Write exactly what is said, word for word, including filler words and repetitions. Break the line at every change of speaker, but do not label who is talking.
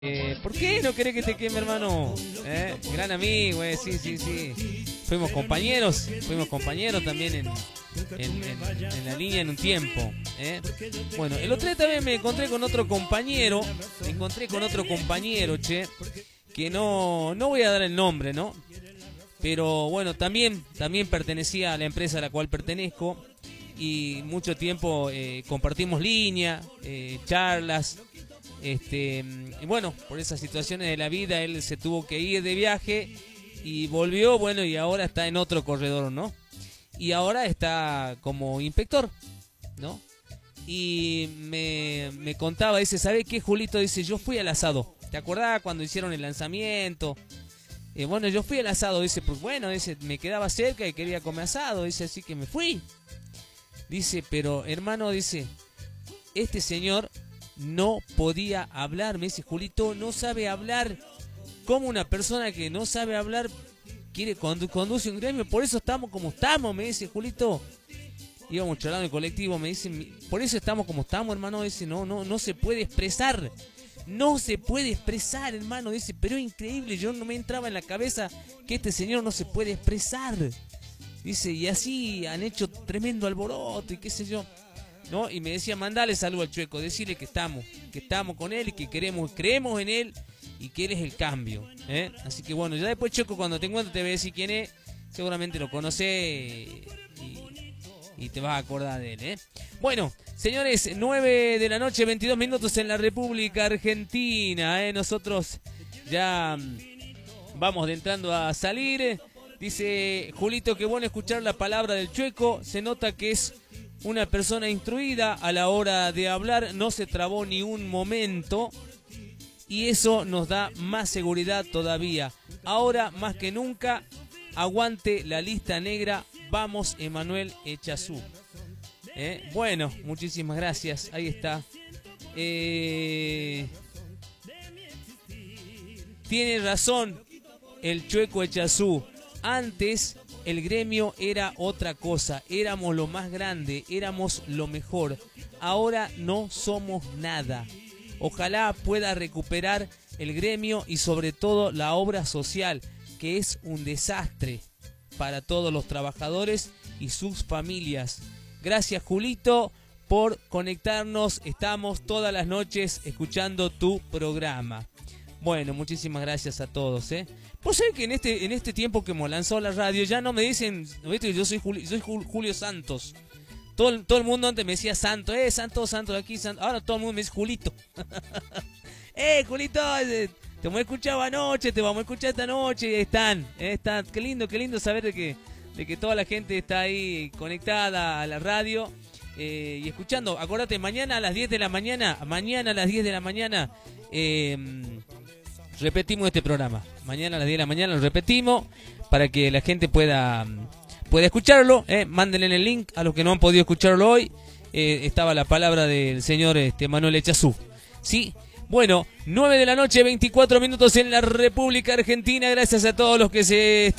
Eh, ¿Por qué no querés que te queme, hermano? ¿Eh? Gran amigo, eh, sí, sí, sí. Fuimos compañeros, fuimos compañeros también en, en, en, en la línea en un tiempo. ¿eh? Bueno, el otro día también me encontré con otro compañero, me encontré con otro compañero, che, que no, no voy a dar el nombre, ¿no? Pero bueno, también, también pertenecía a la empresa a la cual pertenezco y mucho tiempo eh, compartimos línea, eh, charlas. Este, y bueno, por esas situaciones de la vida él se tuvo que ir de viaje y volvió, bueno, y ahora está en otro corredor, ¿no? Y ahora está como inspector, ¿no? Y me, me contaba, dice, ¿sabe qué, Julito? Dice, yo fui al asado. ¿Te acordás cuando hicieron el lanzamiento? Eh, bueno, yo fui al asado, dice, pues bueno, dice, me quedaba cerca y quería comer asado, dice, así que me fui. Dice, pero hermano, dice, este señor no podía hablar. Me dice, Julito, no sabe hablar. ¿Cómo una persona que no sabe hablar quiere condu conduce un gremio? Por eso estamos como estamos, me dice, Julito. Íbamos charlando en el colectivo, me dice, por eso estamos como estamos, hermano. Dice, no, no, no se puede expresar. No se puede expresar, hermano. Dice, pero es increíble, yo no me entraba en la cabeza que este señor no se puede expresar. Dice, y así han hecho tremendo alboroto y qué sé yo. ¿No? Y me decía, mandale saludo al Chueco, decirle que estamos, que estamos con él y que queremos, creemos en él y que él es el cambio. ¿eh? Así que bueno, ya después, Chueco, cuando te encuentre te voy a decir quién es, seguramente lo conoces y, y te vas a acordar de él. ¿eh? Bueno, señores, nueve de la noche, veintidós minutos en la República Argentina. ¿eh? Nosotros ya vamos entrando a salir. Dice Julito, qué bueno escuchar la palabra del Chueco, se nota que es una persona instruida a la hora de hablar, no se trabó ni un momento y eso nos da más seguridad todavía. Ahora más que nunca, aguante la lista negra, vamos Emanuel Echazú. ¿Eh? Bueno, muchísimas gracias, ahí está. Eh... Tiene razón el Chueco Echazú, antes el gremio era otra cosa, éramos lo más grande, éramos lo mejor. Ahora no somos nada. Ojalá pueda recuperar el gremio y sobre todo la obra social, que es un desastre para todos los trabajadores y sus familias. Gracias, Julito, por conectarnos. Estamos todas las noches escuchando tu programa. Bueno, muchísimas gracias a todos, ¿eh? Vos sabés que en este, en este tiempo que hemos lanzado la radio ya no me dicen, ¿viste? Yo soy Julio, soy Julio Santos. Todo, todo el mundo antes me decía Santo, eh, Santo, Santo de aquí, Santo. Ahora todo el mundo me dice Julito. eh, Julito, te hemos escuchado anoche, te vamos a escuchar esta noche. Y están, eh, están. Qué lindo, qué lindo saber de que, de que toda la gente está ahí conectada a la radio eh, y escuchando. Acordate, mañana a las diez de la mañana, mañana a las diez de la mañana, eh, repetimos este programa. Mañana a las diez de la mañana lo repetimos para que la gente pueda, pueda escucharlo. ¿eh? Mándenle el link a los que no han podido escucharlo hoy. Eh, estaba la palabra del señor este, Manuel Echazú. ¿Sí? Bueno, nueve de la noche, veinticuatro minutos en la República Argentina. Gracias a todos los que se están